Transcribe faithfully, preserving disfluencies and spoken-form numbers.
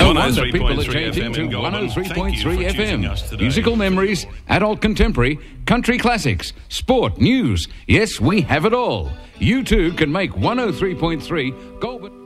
No wonder people are changing to one oh three point three F M. Musical memories, adult contemporary, country classics, sport, news. Yes, we have it all. You too can make one oh three point three Goulburn.